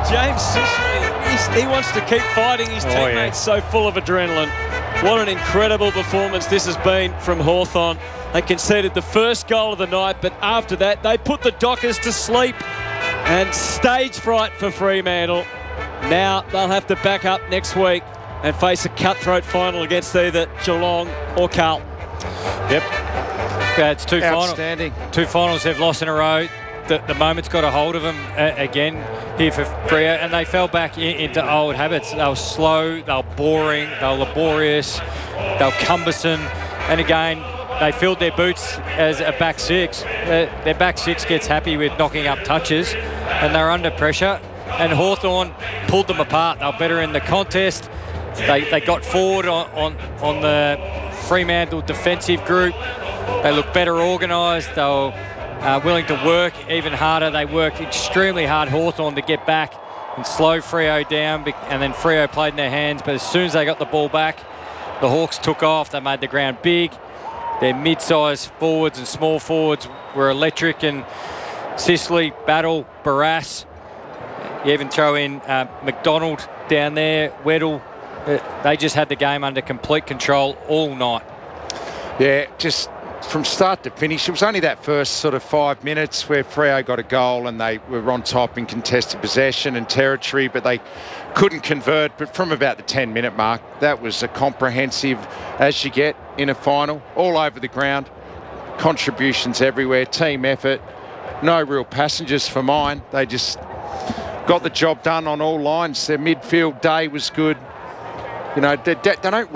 James Sicily, he wants to keep fighting. His teammates so full of adrenaline. What an incredible performance this has been from Hawthorn. They conceded the first goal of the night, but after that, they put the Dockers to sleep. And stage fright for Fremantle. Now they'll have to back up next week and face a cutthroat final against either Geelong or Carlton. Yep. Yeah, it's two finals they've lost in a row. The moment's got a hold of them again here for Freo, and they fell back into old habits. They were slow, they were boring, they were laborious, they were cumbersome, and again, they filled their boots as a back six. Their back six gets happy with knocking up touches, and they're under pressure, and Hawthorn pulled them apart. They were better in the contest. They got forward on the Fremantle defensive group. They looked better organised. They were willing to work even harder. They worked extremely hard, Hawthorn, to get back and slow Freo down, and then Freo played in their hands. But as soon as they got the ball back, the Hawks took off. They made the ground big. Their mid-sized forwards and small forwards were electric, and Sicily, Battle, Barrass. You even throw in McDonald down there, Weddle. They just had the game under complete control all night. Yeah, just from start to finish. It was only that first sort of 5 minutes where Freo got a goal and they were on top in contested possession and territory, but they couldn't convert. But from about the 10-minute mark, that was as comprehensive as you get in a final. All over the ground, contributions everywhere, team effort, no real passengers for mine. They just got the job done on all lines. Their midfield day was good. You know, they don't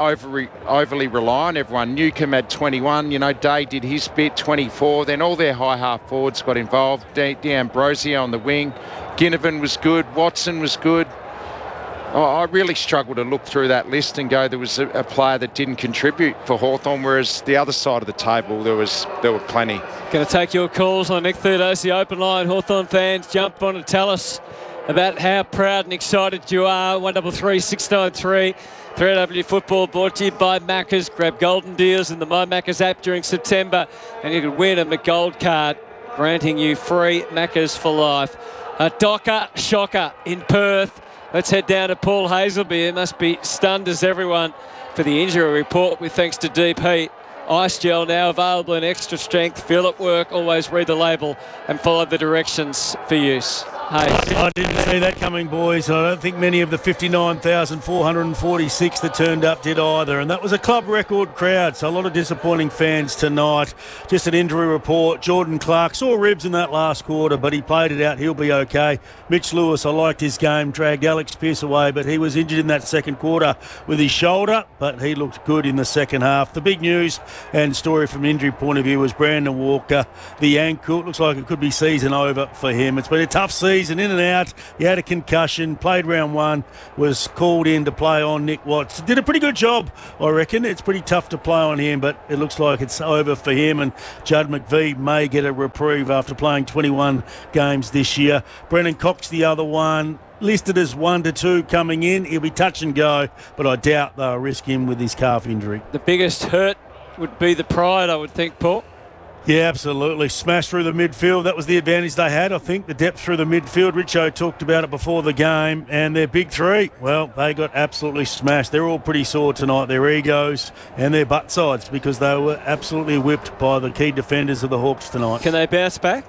overly rely on everyone. Newcomb had 21, you know, Day did his bit, 24. Then all their high half forwards got involved. D'Ambrosio on the wing. Ginnivan was good. Watson was good. I really struggled to look through that list and go, there was a player that didn't contribute for Hawthorn, whereas the other side of the table, there were plenty. Going to take your calls on Nick Thurdos, the open line. Hawthorn fans, jump on and tell us about how proud and excited you are. 133 693 3AW Football, brought to you by Macca's. Grab golden deals in the My Macca's app during September and you can win a McGold card, granting you free Macca's for life. A Docker shocker in Perth. Let's head down to Paul Hazelby. He must be stunned as everyone for the injury report, with thanks to Deep Heat. Ice gel now available in extra strength. Feel it work. Always read the label and follow the directions for use. Hey. I didn't see that coming, boys. I don't think many of the 59,446 that turned up did either. And that was a club record crowd, so a lot of disappointing fans tonight. Just an injury report. Jordan Clark saw ribs in that last quarter, but he played it out. He'll be okay. Mitch Lewis, I liked his game, dragged Alex Pearce away, but he was injured in that second quarter with his shoulder, but he looked good in the second half. The big news and story from an injury point of view was Brandon Walker, the ankle. It looks like it could be season over for him. It's been a tough season, in and out. He had a concussion, played round one, was called in to play on Nick Watts. Did a pretty good job, I reckon. It's pretty tough to play on him, but it looks like it's over for him, and Judd McVie may get a reprieve after playing 21 games this year. Brennan Cox, the other one, listed as 1 to 2 coming in. He'll be touch and go, but I doubt they'll risk him with his calf injury. The biggest hurt would be the pride, I would think, Paul. Yeah, absolutely. Smashed through the midfield. That was the advantage they had, I think, the depth through the midfield. Richo talked about it before the game. And their big three, well, they got absolutely smashed. They're all pretty sore tonight, their egos and their butt sides, because they were absolutely whipped by the key defenders of the Hawks tonight. Can they bounce back?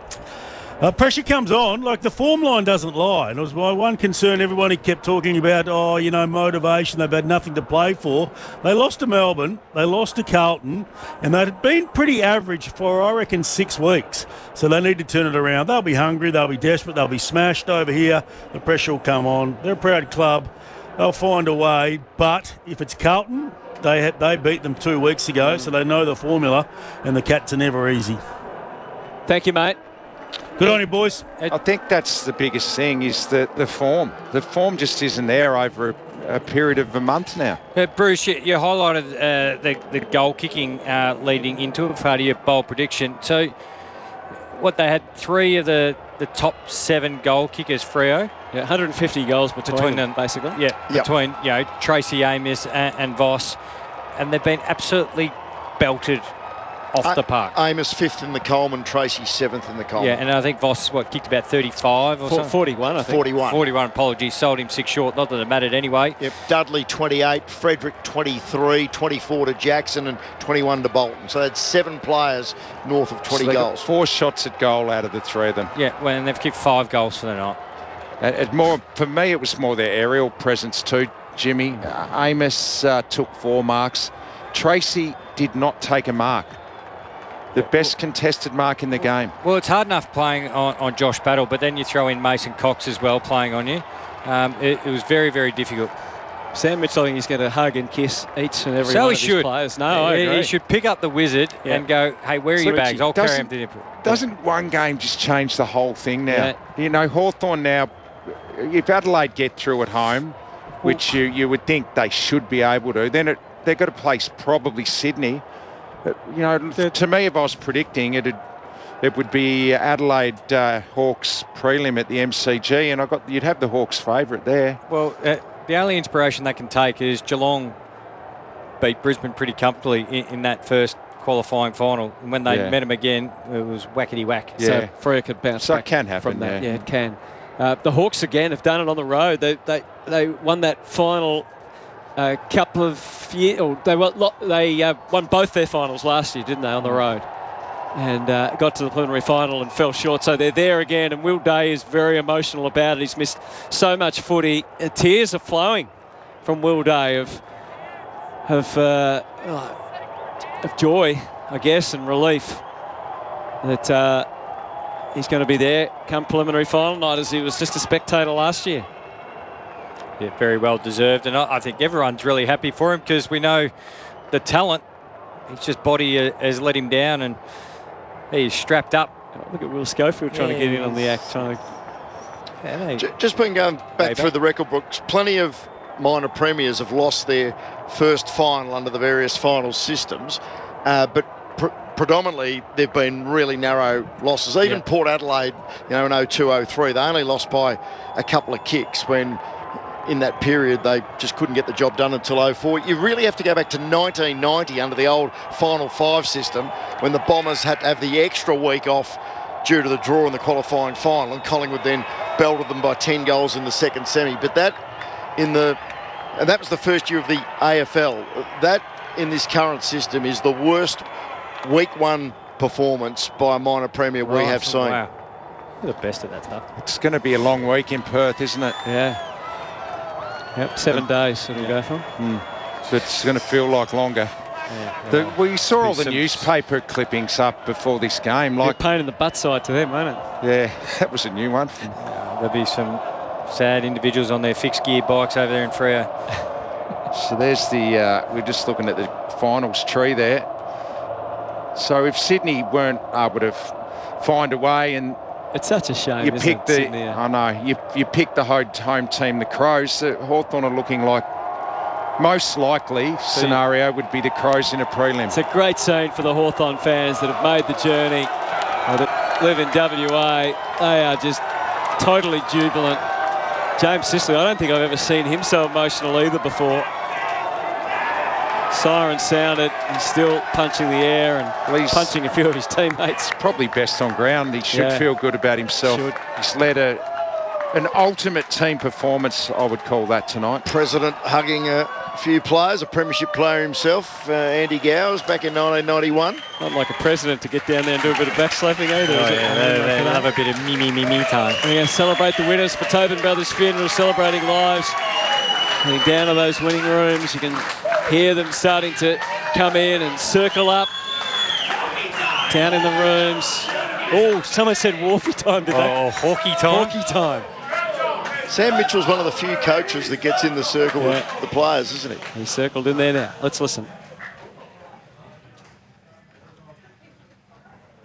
Pressure comes on, like the form line doesn't lie. And it was my one concern. Everybody kept talking about, motivation. They've had nothing to play for. They lost to Melbourne, they lost to Carlton, and they'd been pretty average for, I reckon, 6 weeks. So they need to turn it around. They'll be hungry, they'll be desperate, they'll be smashed over here. The pressure will come on. They're a proud club. They'll find a way. But if it's Carlton, they beat them 2 weeks ago, so they know the formula, and the Cats are never easy. Thank you, mate. Good on you, boys. I think that's the biggest thing, is the form. The form just isn't there over a period of a month now. Bruce, you highlighted the goal kicking leading into it, part of your bold prediction. So, what, they had 3 of the top 7 goal kickers, Freo? Yeah, 150 goals between them, basically. Yeah, yep. Between Tracy Amos and Voss. And they've been absolutely belted off the park. Amos 5th in the Coleman, Tracy 7th in the Coleman. Yeah, and I think Voss, kicked about 35 or something? 41, I think. 41, apologies. Sold him 6 short. Not that it mattered anyway. Yep, Dudley 28, Frederick 23, 24 to Jackson and 21 to Bolton. So that's 7 players north of 20 so goals. 4 shots at goal out of the 3 of them. Yeah, well, and they've kicked 5 goals for the night. For me, it was more their aerial presence too, Jimmy. Amos took 4 marks. Tracy did not take a mark. The best contested mark in the game. Well, it's hard enough playing on Josh Battle, but then you throw in Mason Cox as well playing on you. It was very, very difficult. Sam Mitchell, I think he's going to hug and kiss each and every one of his players. No, I agree. He should pick up the wizard and go, hey, where are your bags? I'll carry him to the airport. Doesn't one game just change the whole thing now? Yeah. You know, Hawthorn now, if Adelaide get through at home, which you would think they should be able to, then they've got to place probably Sydney. You know, to me, if I was predicting, it would be Adelaide Hawks prelim at the MCG, and you'd have the Hawks favourite there. Well, the only inspiration they can take is Geelong beat Brisbane pretty comfortably in that first qualifying final, and when they met them again, it was whackety whack. Yeah. So Freo could bounce back. It can happen from that. Yeah, it can. The Hawks again have done it on the road. They won that final. Couple of years, they won both their finals last year, didn't they, on the road? And got to the preliminary final and fell short. So they're there again, and Will Day is very emotional about it. He's missed so much footy. Tears are flowing from Will Day of joy, I guess, and relief that he's going to be there come preliminary final night, as he was just a spectator last year. Yeah, very well deserved, and I think everyone's really happy for him because we know the talent. His just body has let him down, and he's strapped up. Look at Will Schofield trying to get in on the act. Just been going back through the record books, plenty of minor premiers have lost their first final under the various final systems, but predominantly they've been really narrow losses. Even Port Adelaide, in 02-03, they only lost by a couple of kicks when in that period they just couldn't get the job done until 04. You really have to go back to 1990 under the old Final 5 system when the Bombers had to have the extra week off due to the draw in the qualifying final, and Collingwood then belted them by 10 goals in the second semi. But that was the first year of the AFL. That in this current system is the worst week 1 performance by a minor premier we have seen. Wow. You're the best at that stuff. It's going to be a long week in Perth, isn't it? Yeah. Yep, 7 days it'll go for. So it's going to feel like longer. We saw all the newspaper clippings up before this game. Like pain in the butt side to them, won't it? Yeah, that was a new one. There'll be some sad individuals on their fixed gear bikes over there in Freo. So there's we're just looking at the finals tree there. So if Sydney weren't able to find a way, and it's such a shame. You picked I know. You picked the home team, the Crows. Hawthorn are looking like most likely scenario would be the Crows in a prelim. It's a great scene for the Hawthorn fans that have made the journey, that live in WA. They are just totally jubilant. James Sicily, I don't think I've ever seen him so emotional either before. Siren sounded, he's still punching the air and punching a few of his teammates. Probably best on ground. He should feel good about himself. He's led an ultimate team performance, I would call that tonight. President hugging a few players, a premiership player himself, Andy Gowers, back in 1991. Not like a president to get down there and do a bit of backslapping either. They love a bit of me time. We're going to celebrate the winners for Tobin Brothers Funeral, celebrating lives. Heading down to those winning rooms, you can hear them starting to come in and circle up. Down in the rooms. Oh, someone said Wharfie time, did they? Oh, Hawkey time. Hawkey time. Sam Mitchell's one of the few coaches that gets in the circle with the players, isn't he? He's circled in there now. Let's listen.